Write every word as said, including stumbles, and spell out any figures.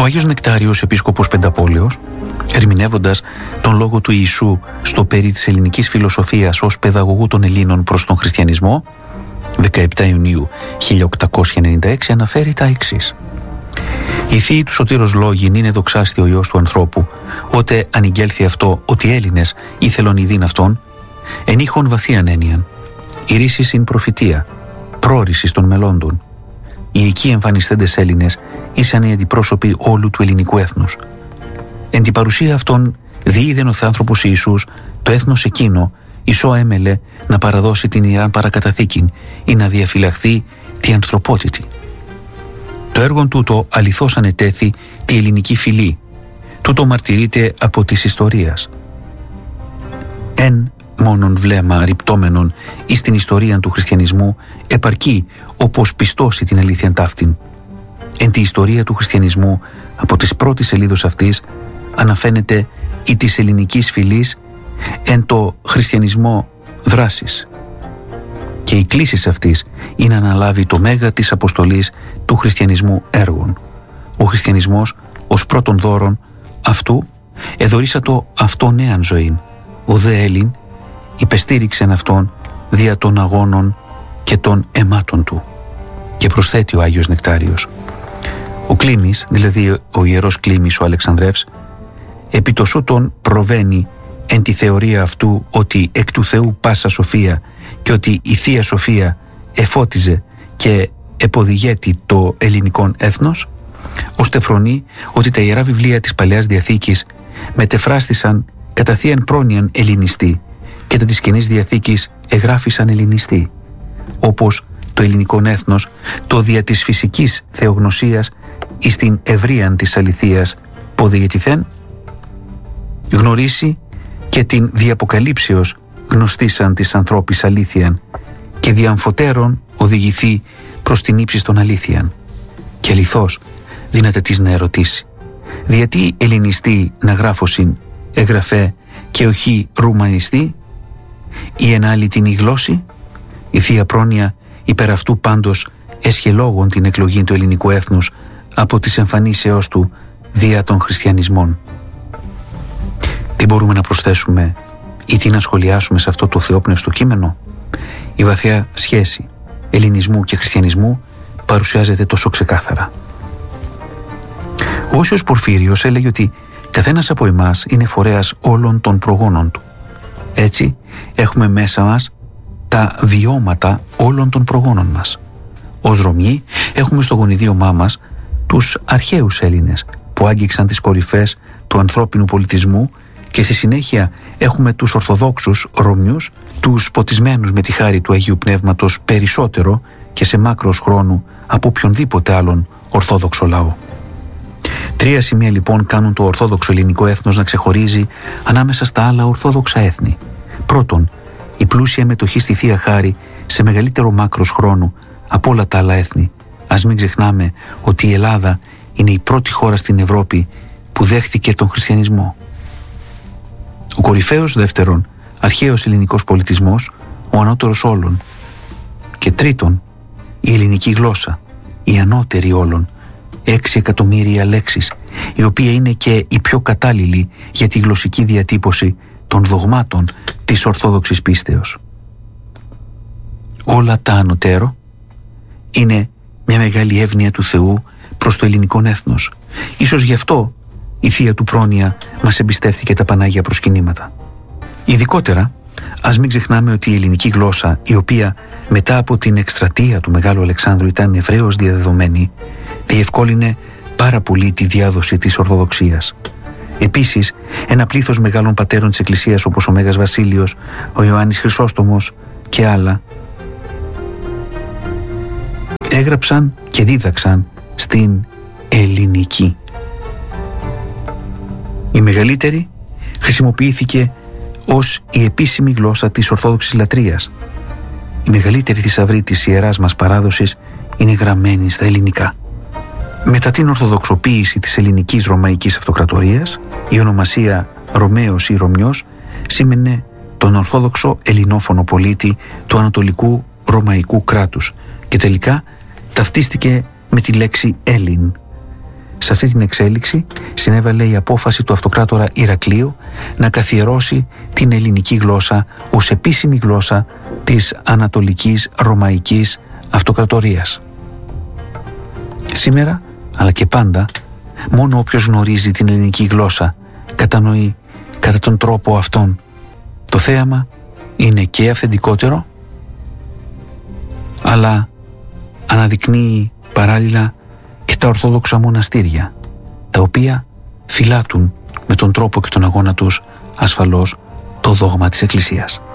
Άγιος Νεκτάριος, επίσκοπος Πενταπόλεως, ερμηνεύοντας τον λόγο του Ιησού στο περί της ελληνικής φιλοσοφίας ως παιδαγωγού των Ελλήνων προς τον χριστιανισμό, δεκαεπτά Ιουνίου χίλια οκτακόσια ενενήντα έξι, αναφέρει τα εξής: «Η θείη του σωτήρος λόγην είναι δοξάστη ο Υιός του ανθρώπου, ότε ανηγγέλθη αυτό ότι Έλληνες ήθελον ειδήν αυτόν, ενήχον βαθίαν έννοιαν, η ρίσις ειν προφητεία, πρόρησης των μελλόντων. Οι εκεί εμφανιστέντες Έλληνες ήσαν οι αντιπρόσωποι όλου του ελληνικού έθνους. Εν την παρουσία αυτών διείδεν ο Θεάνθρωπος Ιησούς το έθνος εκείνο, ισό έμελε να παραδώσει την Ιεράν παρακαταθήκην ή να διαφυλαχθεί τη ανθρωπότητη. Το έργον τούτο αληθώς ανετέθη τη ελληνική φυλή. Τούτο μαρτυρείται από της ιστορίας. Εν μόνον βλέμμα ρυπτόμενον εις την ιστορία του χριστιανισμού επαρκεί όπως πιστώσει την αλήθεια ταύτην. Εν τη ιστορία του χριστιανισμού από τις πρώτες σελίδες αυτής αναφαίνεται η της ελληνικής φυλής εν το χριστιανισμό δράσης. Και η κλίση αυτής είναι να αναλάβει το μέγα της αποστολής του χριστιανισμού έργων. Ο χριστιανισμός ως πρώτον δώρον αυτού εδωρήσατο αυτό νέαν ζωήν. Ο δε Έλλην υπεστήριξεν αυτόν δια των αγώνων και των αιμάτων του». Και προσθέτει ο Άγιος Νεκτάριος: «Ο Κλήμης, δηλαδή ο Ιερός Κλήμης ο Αλεξανδρεύς, επί το σούτον προβαίνει εν τη θεωρία αυτού ότι εκ του Θεού πάσα σοφία και ότι η Θεία Σοφία εφώτιζε και εποδηγέτη το ελληνικόν έθνος, ώστε φρονεί ότι τα Ιερά Βιβλία της Παλαιάς Διαθήκης μετεφράστησαν κατά θείαν πρόνοιαν ελληνιστή και τα της Καινής Διαθήκης εγγράφησαν ελληνιστή, όπως το ελληνικόν έθνος το δια της φυσικής θεογνωσίας εις την ευρείαν της αληθείας ποδηγετηθέν γνωρίσει και την διαποκαλύψεως γνωστήσαν της ανθρώπης αλήθειαν και διαμφωτέρων οδηγηθεί προς την ύψη των αλήθειαν. Και αληθώς δύναται της να ερωτήσει: διατί ελληνιστή να γράφωσιν εγγραφέ και οχι ρουμανιστή, ή εν άλλη την η γλώσση? Η Θεία Πρόνοια υπέρ αυτού πάντως έσχε λόγων την εκλογή του ελληνικού έθνους από τις εμφανίσεώς του δια των χριστιανισμών». Τι μπορούμε να προσθέσουμε ή τι να σχολιάσουμε σε αυτό το θεόπνευστο κείμενο? Η βαθιά σχέση ελληνισμού και χριστιανισμού παρουσιάζεται τόσο ξεκάθαρα. Ο Όσιος Πορφύριος έλεγε ότι καθένας από εμάς είναι φορέας όλων των προγόνων του. Έτσι έχουμε μέσα μας τα βιώματα όλων των προγόνων μας. Ως Ρωμιοί έχουμε στο γονιδίωμά μας τους αρχαίους Έλληνες που άγγιξαν τις κορυφές του ανθρώπινου πολιτισμού, και στη συνέχεια έχουμε τους Ορθοδόξους Ρωμιούς, τους ποτισμένους με τη χάρη του Αγίου Πνεύματος περισσότερο και σε μάκρος χρόνου από οποιονδήποτε άλλον Ορθόδοξο λαό. Τρία σημεία λοιπόν κάνουν το Ορθόδοξο ελληνικό έθνος να ξεχωρίζει ανάμεσα στα άλλα Ορθόδοξα έθνη. Πρώτον, η πλούσια μετοχή στη Θεία Χάρη σε μεγαλύτερο μάκρος χρόνου από όλα τα άλλα έθνη. Ας μην ξεχνάμε ότι η Ελλάδα είναι η πρώτη χώρα στην Ευρώπη που δέχτηκε τον χριστιανισμό. Ο κορυφαίος δεύτερον, αρχαίος ελληνικός πολιτισμός, ο ανώτερος όλων. Και τρίτον, η ελληνική γλώσσα, η ανώτερη όλων, έξι εκατομμύρια λέξεις, η οποία είναι και η πιο κατάλληλη για τη γλωσσική διατύπωση των δογμάτων της Ορθόδοξης πίστεως. Όλα τα ανωτέρω είναι μια μεγάλη εύνοια του Θεού προς το ελληνικό έθνος. Ίσως γι' αυτό η Θεία του Πρόνοια μας εμπιστεύθηκε τα Πανάγια προσκυνήματα. Ειδικότερα, ας μην ξεχνάμε ότι η ελληνική γλώσσα, η οποία μετά από την εκστρατεία του Μεγάλου Αλεξάνδρου ήταν ευρέως διαδεδομένη, διευκόλυνε πάρα πολύ τη διάδοση της Ορθοδοξίας. Επίσης, ένα πλήθος μεγάλων πατέρων της Εκκλησίας όπως ο Μέγας Βασίλειος, ο Ιωάννης Χρυσόστομος και άλλα έγραψαν και δίδαξαν στην ελληνική. Η μεγαλύτερη χρησιμοποιήθηκε ως η επίσημη γλώσσα της Ορθόδοξης λατρείας. Η μεγαλύτερη θησαυρή της ιεράς μας παράδοσης είναι γραμμένη στα ελληνικά. Μετά την ορθοδοξοποίηση της ελληνικής ρωμαϊκής αυτοκρατορίας, η ονομασία Ρωμαίος ή Ρωμιός σήμαινε τον ορθόδοξο ελληνόφωνο πολίτη του ανατολικού ρωμαϊκού κράτους και τελικά ταυτίστηκε με τη λέξη Έλλην. Σε αυτή την εξέλιξη συνέβαλε η απόφαση του αυτοκράτορα Ηρακλείου να καθιερώσει την ελληνική γλώσσα ως επίσημη γλώσσα της Ανατολικής Ρωμαϊκής Αυτοκρατορίας. Σήμερα, αλλά και πάντα, μόνο όποιος γνωρίζει την ελληνική γλώσσα κατανοεί κατά τον τρόπο αυτόν το θέαμα είναι και αυθεντικότερο, αλλά αναδεικνύει παράλληλα και τα ορθόδοξα μοναστήρια, τα οποία φυλάτουν με τον τρόπο και τον αγώνα τους ασφαλώς το δόγμα της Εκκλησίας.